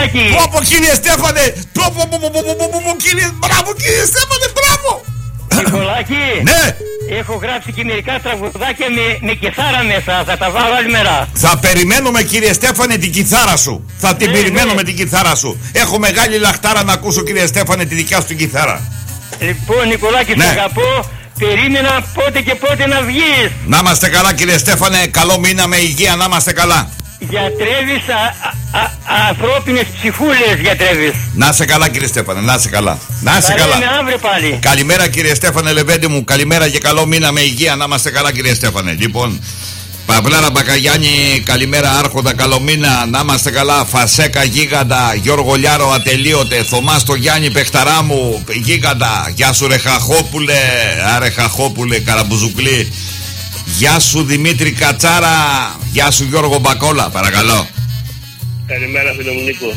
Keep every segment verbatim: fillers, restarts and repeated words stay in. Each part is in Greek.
Νικολάκη. Πω κύριε Στέφανε. Πω κύριε. Μπράβο κύριε Στέφανε, μπράβο. Νικολάκη. Ναι. Έχω γράψει και μερικά τραγουδάκια με, με κιθάρα μέσα. Θα τα βάλω άλλη μέρα. Θα περιμένουμε κύριε Στέφανε την κιθάρα σου. Θα την ναι, περιμένουμε ναι. την κιθάρα σου. Έχω μεγάλη λαχτάρα να ακούσω κύριε Στέφανε τη δικιά σου την κιθάρα. Λοιπόν Νικολάκη, ναι. σε αγαπώ. Περίμενα πότε και πότε να βγεις. Να είμαστε καλά κύριε Στέφανε. Καλό μήνα με υγεία, να είμαστε καλά. Γιατρεύεις α, α, α, ανθρώπινες ψυχούλες, γιατρεύεις. Να είσαι καλά κύριε Στέφανε, να είσαι καλά. Να είσαι καλά. Αύριο πάλι. Καλημέρα κύριε Στέφανε Λεβέντη μου. Καλημέρα και καλό μήνα με υγεία, να είμαστε καλά κύριε Στέφανε. Λοιπόν, Παυλάρα Μπακαγιάννη, καλημέρα Άρχοντα, καλό μήνα, να είμαστε καλά. Φασέκα Γίγαντα, Γιώργο Λιάρο ατελείωτε. Θωμάς το Γιάννη παιχταρά μου, Γίγαντα. Γεια σου ρε Χαχόπουλε, άρε Χαχόπουλε Καραμπουζουκλή. Γεια σου Δημήτρη Κατσάρα. Γεια σου Γιώργο Μπακόλα, παρακαλώ. Καλημέρα φίλε μου Νίκο.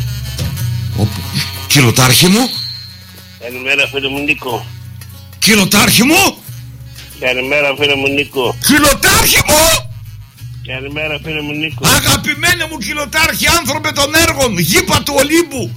Κιλοτάρχη μου. Καλημέρα φίλε μου Νίκο. Κιλοτάρχη μου. Καλημέρα φίλε μου Νίκο. Κιλοτάρχη μου. Καλημέρα φίλε μου Νίκο. Αγαπημένε μου Κιλοτάρχη, άνθρωπε των έργων, γήπα του Ολύμπου.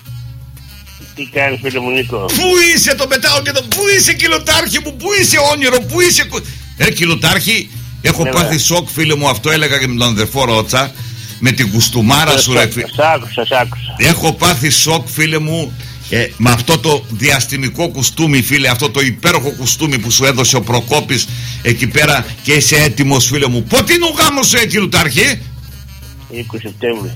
Τι κάνεις φίλε μου Νίκο? Πού είσαι, το πετάω και το. Πού είσαι Κιλοτάρχη μου, πού είσαι όνειρο, πού είσαι. Ε Κιλοτάρχη, έχω ναι, πάθει σοκ φίλε μου, αυτό έλεγα και με τον αδερφό Ρότσα. Με την κουστούμάρα σου ρε φίλε. Σ' άκουσα, σ' άκουσα. Έχω πάθει σοκ φίλε μου. Ε, με αυτό το διαστημικό κουστούμι φίλε, αυτό το υπέροχο κουστούμι που σου έδωσε ο Προκόπης εκεί πέρα και είσαι έτοιμος φίλε μου. Πότε είναι ο γάμος σου Κιλοτάρχη? είκοσι Σεπτέμβρη.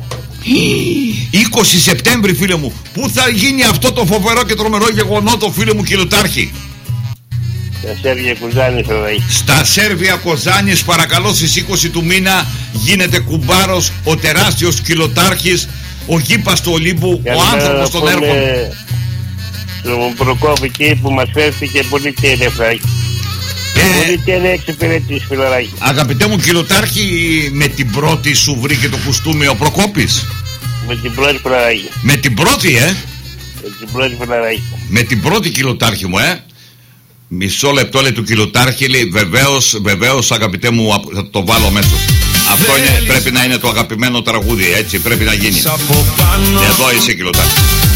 είκοσι Σεπτέμβρη φίλε μου. Πού θα γίνει αυτό το φοβερό και τρομερό γεγονότο φίλε μου Κιλοτάρχη? Στα Σέρβια Κοζάνης δηλαδή. Στα Σέρβια Κοζάνης παρακαλώ, στις είκοσι του μήνα γίνεται κουμπάρος ο τεράστιος Κιλοτάρχης, ο γήπας του Ολύμπου, ο άνθρωπος των έργων. Στον Προκόπη εκεί που μας φέρθηκε πολύ τέλεια φράγη. Ε, πολύ τέλεια εξυπηρέτηση φιλαράκι. Αγαπητέ μου Κιλοτάρχη, με την πρώτη σου βρήκε το κουστούμι ο Προκόπης? Με την πρώτη φιλαράκι. Με την πρώτη ε? Με την πρώτη φιλαράκι. Με την πρώτη Κιλοτάρχη μου ε? Μισό λεπτό λέει του Κιλοτάρχη, λέει βεβαίως, βεβαίως αγαπητέ μου, θα το βάλω μέσα. Αυτό είναι, πρέπει να είναι το αγαπημένο τραγούδι, έτσι πρέπει να γίνει. Εδώ είσαι Κιλοτάρχη.